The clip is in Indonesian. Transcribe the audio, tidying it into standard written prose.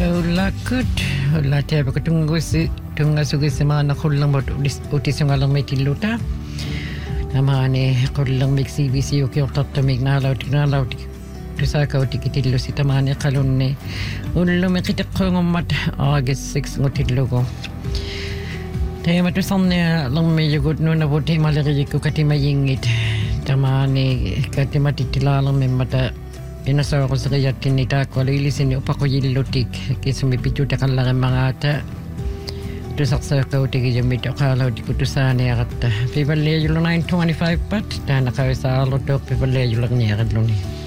Lakut, latte ko tunga sugi semana kullang bot utis yung alang may tiluta. Namane kullang mig CBC o kyo tatta mig nalaw tusa ka uti kitillo si tamane kalunne. Ullo me kitak ko ngomat August 6 ngotillo ko. Tayo matusan niya lang may yugod no na buti malari ko katimayingit. Tamane katimatitila lang may mata. Inasa ko sa kaya tinita ko lilisin ni upa ko yilutik kasi sumipidyo ta kan lang mga ata tusak sa ko tigi jamit akala di ko tusane at pibale yulo 925 pat ta nakawisa alo to pibale yulo niya kadlo ni